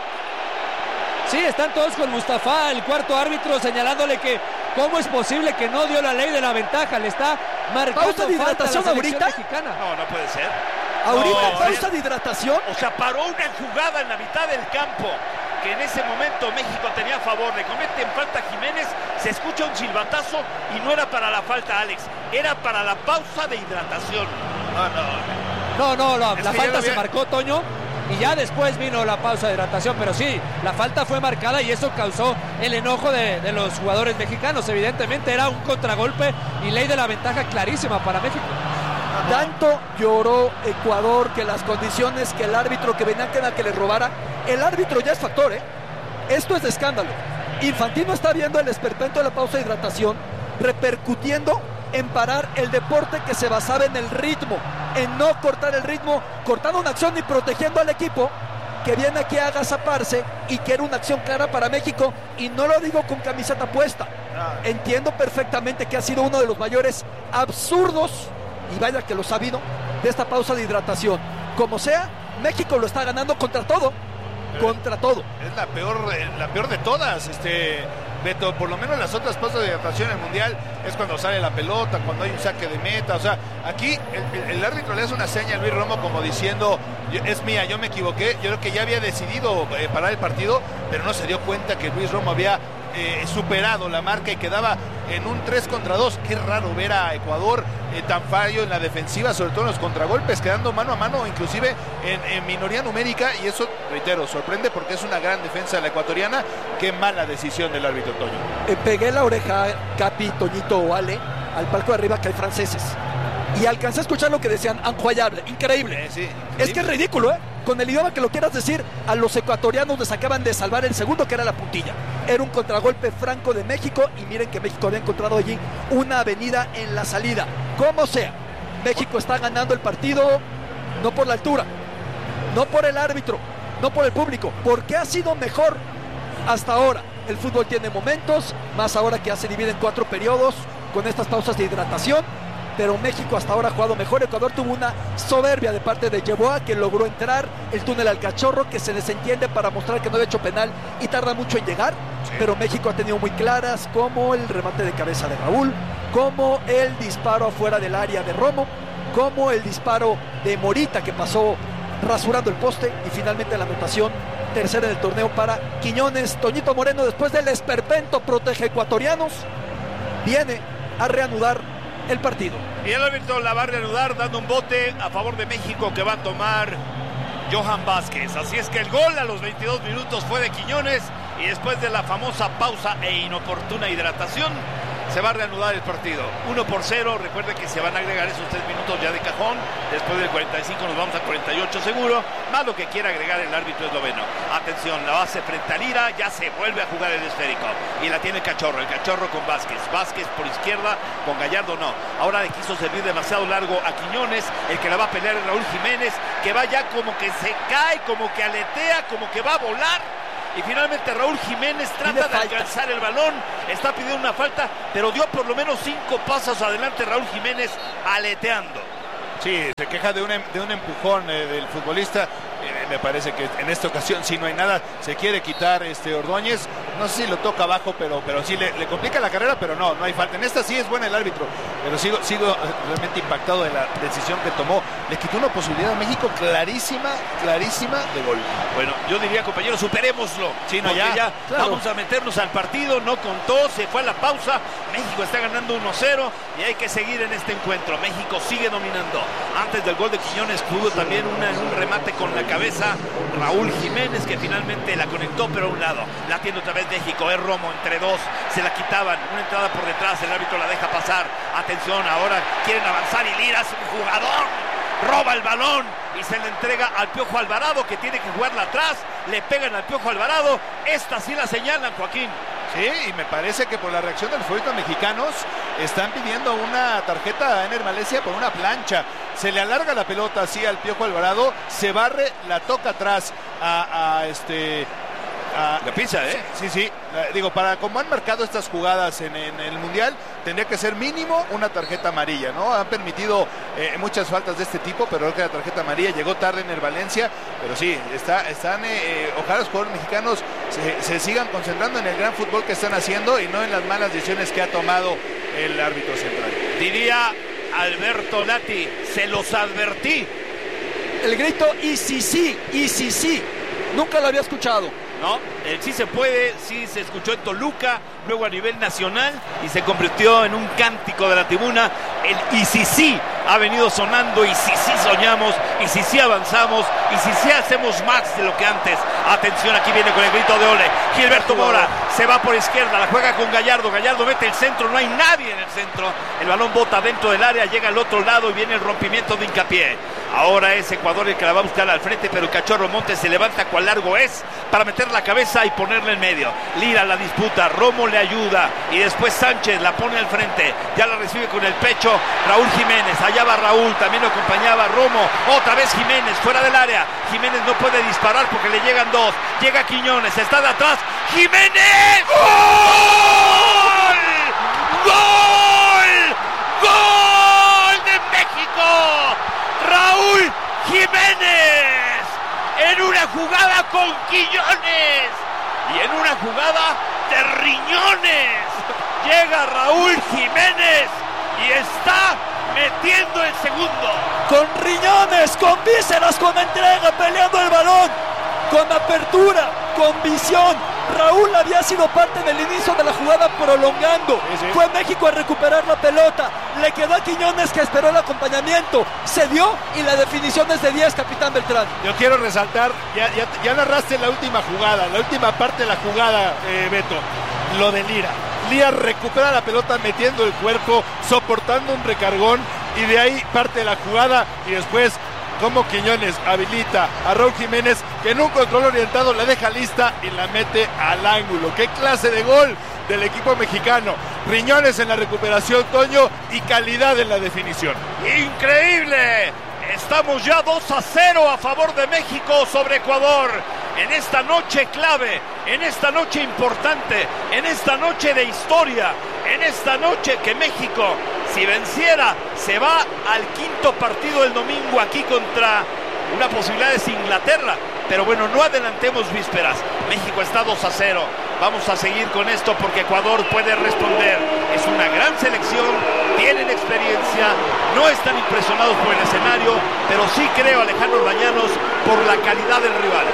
[SPEAKER 4] Sí, están todos con Mustafa, el cuarto árbitro, señalándole que cómo es posible que no dio la ley de la ventaja. Le está marcando
[SPEAKER 1] pausa de hidratación ahorita.
[SPEAKER 4] Mexicana.
[SPEAKER 3] No puede ser.
[SPEAKER 1] Ahorita
[SPEAKER 3] no,
[SPEAKER 1] pausa de hidratación.
[SPEAKER 3] O sea, paró una jugada en la mitad del campo que en ese momento México tenía a favor. Le cometen falta a Jiménez, se escucha un silbatazo y no era para la falta, Alex, era para la pausa de hidratación.
[SPEAKER 4] No, la falta se marcó, Toño, y ya después vino la pausa de hidratación, pero sí, la falta fue marcada y eso causó el enojo de los jugadores mexicanos. Evidentemente era un contragolpe y ley de la ventaja clarísima para México.
[SPEAKER 1] Tanto lloró Ecuador que las condiciones, que el árbitro, que venían que le robara. El árbitro ya es factor, ¿eh? Esto es de escándalo. Infantino está viendo el esperpento de la pausa de hidratación repercutiendo en parar el deporte que se basaba en el ritmo, en no cortar el ritmo, cortando una acción y protegiendo al equipo que viene aquí a agazaparse y que era una acción clara para México, y no lo digo con camiseta puesta. Entiendo perfectamente que ha sido uno de los mayores absurdos, y vaya que lo ha habido, de esta pausa de hidratación. Como sea, México lo está ganando contra todo. Contra todo.
[SPEAKER 2] Es la peor de todas, Beto. Por lo menos las otras pausas de hidratación en el Mundial es cuando sale la pelota, cuando hay un saque de meta. O sea, aquí el árbitro le hace una seña a Luis Romo como diciendo, es mía, yo me equivoqué. Yo creo que ya había decidido parar el partido, pero no se dio cuenta que Luis Romo había superado la marca y quedaba en un 3 contra 2. Qué raro ver a Ecuador tan fallo en la defensiva, sobre todo en los contragolpes, quedando mano a mano, inclusive en minoría numérica, y eso, reitero, sorprende porque es una gran defensa de la ecuatoriana. Qué mala decisión del árbitro, Toño.
[SPEAKER 1] Pegué la oreja, Capi, Toñito o Ale, al palco de arriba, que hay franceses, y alcancé a escuchar lo que decían. Incroyable, increíble.
[SPEAKER 2] Sí,
[SPEAKER 1] es que es ridículo, con el idioma que lo quieras decir. A los ecuatorianos les acaban de salvar el segundo, que era la puntilla. Era un contragolpe franco de México, y miren que México había encontrado allí una avenida en la salida. Como sea, México está ganando el partido, no por la altura, no por el árbitro, no por el público, porque ha sido mejor hasta ahora. El fútbol tiene momentos, más ahora que ya se divide en 4 periodos con estas pausas de hidratación, pero México hasta ahora ha jugado mejor. Ecuador tuvo una soberbia de parte de Yeboah, que logró entrar el túnel al cachorro, que se desentiende para mostrar que no había hecho penal y tarda mucho en llegar. Pero México ha tenido muy claras, como el remate de cabeza de Raúl, como el disparo afuera del área de Romo, como el disparo de Morita, que pasó rasurando el poste, y finalmente la anotación tercera del torneo para Quiñones. Toñito Moreno, después del esperpento protege ecuatorianos, viene a reanudar el partido.
[SPEAKER 3] Y el árbitro la va a reanudar dando un bote a favor de México que va a tomar Johan Vázquez. Así es que el gol a los 22 minutos fue de Quiñones, y después de la famosa pausa e inoportuna hidratación se va a reanudar el partido. 1-0. Recuerden que se van a agregar esos 3 minutos ya de cajón. Después del 45 nos vamos a 48 seguro, más lo que quiera agregar el árbitro esloveno. Atención, la base frente a Lira, ya se vuelve a jugar el esférico y la tiene el Cachorro con Vázquez. Vázquez por izquierda, con Gallardo no. Ahora le quiso servir demasiado largo a Quiñones. El que la va a pelear es Raúl Jiménez, que va ya como que se cae, como que aletea, como que va a volar. Y finalmente Raúl Jiménez trata de alcanzar el balón, está pidiendo una falta, pero dio por lo menos 5 pasos adelante Raúl Jiménez aleteando.
[SPEAKER 2] Sí, se queja de un empujón del futbolista. Me parece que en esta ocasión sí no hay nada. Se quiere quitar Ordóñez. No sé si lo toca abajo, pero sí le complica la carrera, pero no hay falta. En esta sí es buena el árbitro, pero sigo realmente impactado de la decisión que tomó. Le quitó una posibilidad a México clarísima de gol.
[SPEAKER 3] Bueno, yo diría, compañeros, superémoslo.
[SPEAKER 2] Sí, no, ya
[SPEAKER 3] claro. Vamos a meternos al partido, no contó, se fue a la pausa. México está ganando 1-0 y hay que seguir en este encuentro. México sigue dominando. Antes del gol de Quiñones pudo también un remate con la cabeza Raúl Jiménez, que finalmente la conectó, pero a un lado. La tiene otra vez México, es Romo entre dos, se la quitaban, una entrada por detrás, el árbitro la deja pasar. Atención, ahora quieren avanzar y Lira es un jugador, roba el balón y se le entrega al Piojo Alvarado, que tiene que jugarla atrás. Le pegan al Piojo Alvarado, esta sí la señalan, Joaquín.
[SPEAKER 2] Sí, y me parece que por la reacción de los futbolistas mexicanos están pidiendo una tarjeta a Ener Valencia por una plancha. Se le alarga la pelota así al Piojo Alvarado, se barre, la toca atrás
[SPEAKER 3] la pisa,
[SPEAKER 2] Sí. Digo, para como han marcado estas jugadas en el Mundial, tendría que ser mínimo una tarjeta amarilla, ¿no? Han permitido muchas faltas de este tipo, pero creo que la tarjeta amarilla llegó tarde en el Valencia. Pero sí, ojalá los jugadores mexicanos se sigan concentrando en el gran fútbol que están haciendo y no en las malas decisiones que ha tomado el árbitro central.
[SPEAKER 3] Diría Alberto Lati, se los advertí.
[SPEAKER 1] El grito y sí, nunca lo había escuchado.
[SPEAKER 3] No, el sí se puede, sí se escuchó en Toluca, luego a nivel nacional y se convirtió en un cántico de la tribuna. El y sí ha venido sonando, y sí soñamos, y sí avanzamos, y sí hacemos más de lo que antes. Atención, aquí viene con el grito de Ole. Gilberto Mora se va por izquierda, la juega con Gallardo, Gallardo mete el centro, no hay nadie en el centro, el balón bota dentro del área, llega al otro lado y viene el rompimiento de Hincapié. Ahora es Ecuador el que la va a buscar al frente, pero el Cachorro Montes se levanta cual largo es para meter la cabeza y ponerle en medio. Lira la disputa, Romo le ayuda y después Sánchez la pone al frente, ya la recibe con el pecho Raúl Jiménez, allá va Raúl, también lo acompañaba Romo, otra vez Jiménez fuera del área, Jiménez no puede disparar porque le llegan dos, llega Quiñones, está de atrás, ¡Jiménez! ¡Gol! ¡Gol! ¡Gol de México! Raúl Jiménez en una jugada con Quiñones y en una jugada de riñones llega Raúl Jiménez y está metiendo el segundo.
[SPEAKER 1] Con riñones, con vísceras, con entrega, peleando el balón, con apertura, con visión. Raúl había sido parte del inicio de la jugada prolongando. Sí. Fue México a recuperar la pelota. Le quedó a Quiñones que esperó el acompañamiento. Se dio y la definición es de 10, capitán Beltrán.
[SPEAKER 2] Yo quiero resaltar, ya narraste la última jugada, la última parte de la jugada, Beto. Lo de Lira. Lira recupera la pelota metiendo el cuerpo, soportando un recargón y de ahí parte de la jugada y después como Quiñones habilita a Raúl Jiménez que en un control orientado la deja lista y la mete al ángulo. ¡Qué clase de gol del equipo mexicano! Riñones en la recuperación, Toño, y calidad en la definición.
[SPEAKER 3] ¡Increíble! Estamos ya 2-0 a favor de México sobre Ecuador. En esta noche clave, en esta noche importante, en esta noche de historia, en esta noche que México, si venciera, se va al quinto partido del domingo aquí contra una posibilidad de Inglaterra. Pero bueno, no adelantemos vísperas. México está 2-0. Vamos a seguir con esto porque Ecuador puede responder. Es una gran selección, tienen experiencia, no están impresionados por el escenario, pero sí creo, Alejandro Orbañanos, por la calidad del rival.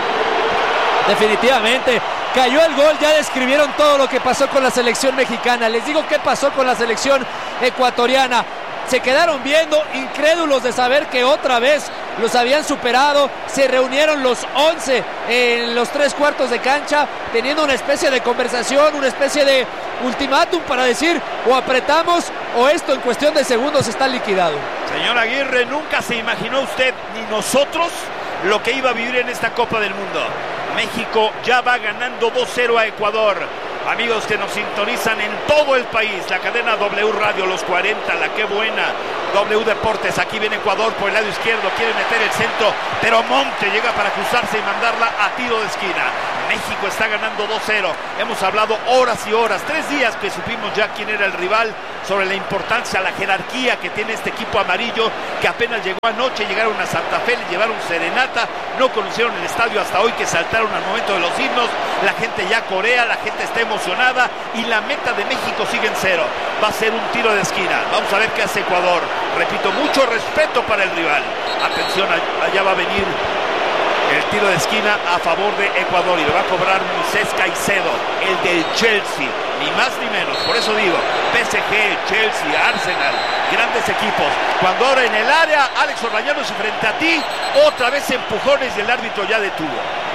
[SPEAKER 4] Definitivamente, cayó el gol, ya describieron todo lo que pasó con la selección mexicana. Les digo qué pasó con la selección ecuatoriana. Se quedaron viendo, incrédulos de saber que otra vez los habían superado. Se reunieron los 11 en los 3/4 de cancha, teniendo una especie de conversación, una especie de ultimátum para decir o apretamos o esto en cuestión de segundos está liquidado.
[SPEAKER 3] Señor Aguirre, nunca se imaginó usted ni nosotros lo que iba a vivir en esta Copa del Mundo. México ya va ganando 2-0 a Ecuador. Amigos que nos sintonizan en todo el país, la cadena W Radio, los 40, la que buena, W Deportes, aquí viene Ecuador por el lado izquierdo, quiere meter el centro, pero Monte llega para cruzarse y mandarla a tiro de esquina. México está ganando 2-0, hemos hablado horas y horas, 3 días que supimos ya quién era el rival, sobre la importancia, la jerarquía que tiene este equipo amarillo, que apenas llegó anoche, llegaron a Santa Fe, le llevaron serenata, no conocieron el estadio hasta hoy que saltaron al momento de los himnos, la gente ya corea, la gente está emocionada y la meta de México sigue en 0, va a ser un tiro de esquina, vamos a ver qué hace Ecuador, repito, mucho respeto para el rival, atención, allá va a venir el tiro de esquina a favor de Ecuador y lo va a cobrar Moisés Caicedo, el del Chelsea, ni más ni menos. Por eso digo, PSG, Chelsea, Arsenal, grandes equipos. Cuando ahora en el área, Alex Orbañanos y frente a ti, otra vez empujones y el árbitro ya detuvo.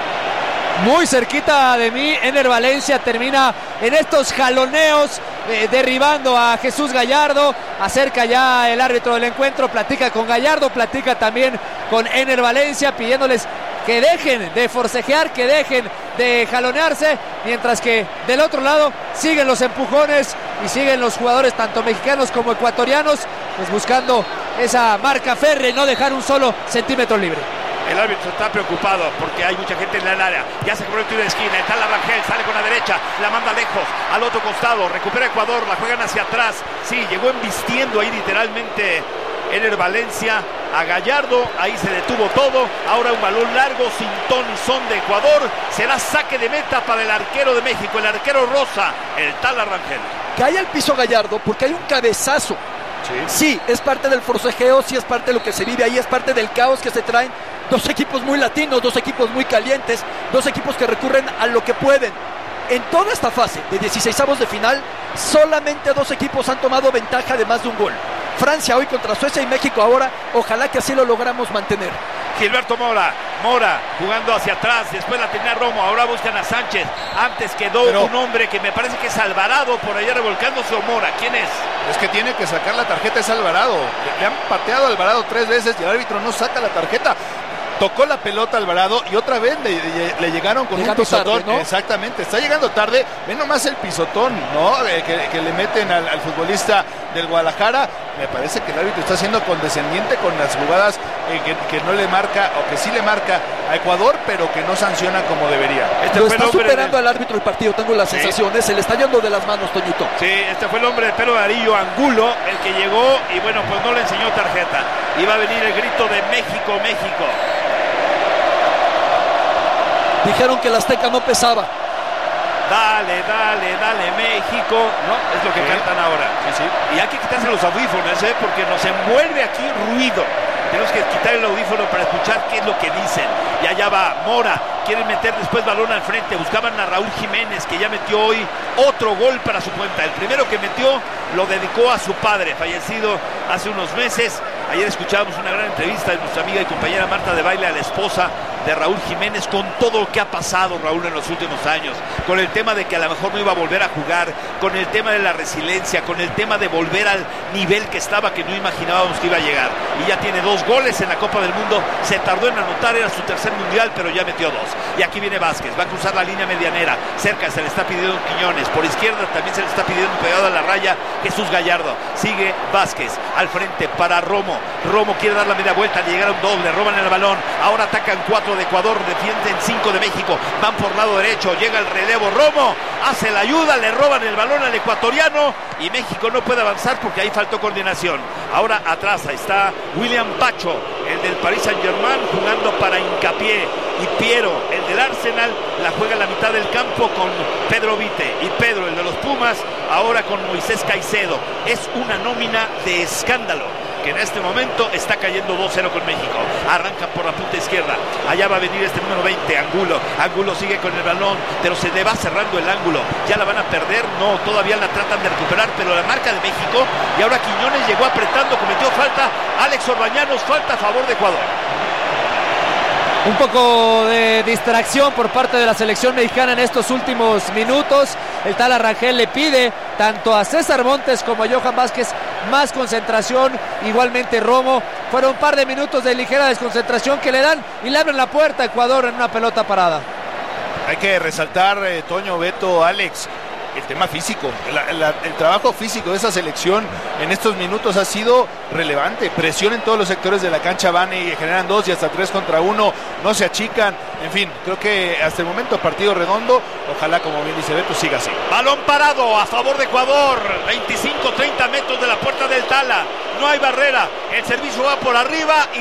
[SPEAKER 4] Muy cerquita de mí, Ener Valencia termina en estos jaloneos, derribando a Jesús Gallardo. Acerca ya el árbitro del encuentro, platica con Gallardo, platica también con Ener Valencia, pidiéndoles que dejen de forcejear, que dejen de jalonearse, mientras que del otro lado siguen los empujones y siguen los jugadores tanto mexicanos como ecuatorianos, pues buscando esa marca férrea y no dejar un solo centímetro libre.
[SPEAKER 3] El árbitro está preocupado porque hay mucha gente en el área. Ya se cobró el tiro de esquina. Está la Rangel, sale con la derecha, la manda lejos, al otro costado. Recupera Ecuador, la juegan hacia atrás. Sí, llegó embistiendo ahí literalmente Ener Valencia a Gallardo. Ahí se detuvo todo. Ahora un balón largo sin ton y son de Ecuador. Será saque de meta para el arquero de México, el arquero rosa, el tal Rangel.
[SPEAKER 1] Cae al piso Gallardo porque hay un cabezazo. Sí, es parte del forcejeo, sí es parte de lo que se vive ahí, es parte del caos que se traen. Dos equipos muy latinos, dos equipos muy calientes, dos equipos que recurren a lo que pueden. En toda esta fase de 16avos de final, solamente dos equipos han tomado ventaja de más de un gol. Francia hoy contra Suecia y México ahora, ojalá que así lo logramos mantener.
[SPEAKER 3] Gilberto Mora jugando hacia atrás, después la tenía Romo, ahora buscan a Sánchez, antes quedó un hombre que me parece que es Alvarado por allá revolcándose, o Mora, ¿quién es?
[SPEAKER 2] Es que tiene que sacar la tarjeta, es Alvarado, le han pateado a Alvarado 3 veces y el árbitro no saca la tarjeta. Tocó la pelota Alvarado y otra vez le llegaron con un pisotón, tarde, ¿no? Exactamente, está llegando tarde, ve nomás el pisotón, ¿no? Que le meten al futbolista del Guadalajara. Me parece que el árbitro está siendo condescendiente con las jugadas que no le marca, o que sí le marca a Ecuador, pero que no sanciona como debería.
[SPEAKER 1] Lo está superando al árbitro el partido, tengo las sensaciones, se le está yendo de las manos, Toñito.
[SPEAKER 3] Sí, este fue el hombre de pelo amarillo, Angulo, el que llegó y bueno, pues no le enseñó tarjeta. Iba a venir el grito de México, México.
[SPEAKER 1] Dijeron que el Azteca no pesaba.
[SPEAKER 3] Dale, México, ¿no? Es lo que cantan ahora. Sí. Y hay que quitarse los audífonos, porque nos envuelve aquí ruido. Tenemos que quitar el audífono para escuchar qué es lo que dicen. Y allá va Mora, quieren meter después balón al frente. Buscaban a Raúl Jiménez, que ya metió hoy otro gol para su cuenta. El primero que metió lo dedicó a su padre, fallecido hace unos meses. Ayer escuchábamos una gran entrevista de nuestra amiga y compañera Marta de Baile, a la esposa de Raúl Jiménez, con todo lo que ha pasado Raúl en los últimos años, con el tema de que a lo mejor no iba a volver a jugar, con el tema de la resiliencia, con el tema de volver al nivel que estaba, que no imaginábamos que iba a llegar. Y ya tiene 2 goles en la Copa del Mundo, se tardó en anotar, era su tercer mundial, pero ya metió 2. Y aquí viene Vázquez, va a cruzar la línea medianera, cerca se le está pidiendo Quiñones, por izquierda también se le está pidiendo pegado a la raya Jesús Gallardo. Sigue Vázquez al frente para Romo quiere dar la media vuelta, le llegaron 2, le roban el balón, ahora atacan 4 de Ecuador, defienden 5 de México, van por lado derecho, llega el relevo, Romo hace la ayuda, le roban el balón al ecuatoriano y México no puede avanzar porque ahí faltó coordinación. Ahora atrás está William Pacho, el del Paris Saint-Germain, jugando para Hincapié, y Piero, el del Arsenal, la juega en la mitad del campo con Pedro Vite, y Pedro, el de los Pumas, ahora con Moisés Caicedo. Es una nómina de escándalo, que en este momento está cayendo 2-0 con México. Arrancan por la punta izquierda, allá va a venir este número 20, Angulo sigue con el balón, pero se le va cerrando el ángulo. Ya la van a perder, no, todavía la tratan de recuperar, pero la marca de México, y ahora Quiñones llegó apretando, cometió falta, Alex Orbañanos, falta a favor de Ecuador.
[SPEAKER 4] Un poco de distracción por parte de la selección mexicana en estos últimos minutos. El Tala Rangel le pide tanto a César Montes como a Johan Vázquez más concentración. Igualmente Romo. Fueron un par de minutos de ligera desconcentración que le dan y le abren la puerta a Ecuador en una pelota parada.
[SPEAKER 2] Hay que resaltar, Toño, Beto, Alex, el tema físico, el trabajo físico de esa selección en estos minutos ha sido relevante. Presión en todos los sectores de la cancha, van y generan 2 y hasta 3 contra 1, no se achican. En fin, creo que hasta el momento partido redondo. Ojalá, como bien dice Beto, siga así.
[SPEAKER 3] Balón parado a favor de Ecuador, 25-30 metros de la puerta del Tala, no hay barrera, el servicio va por arriba y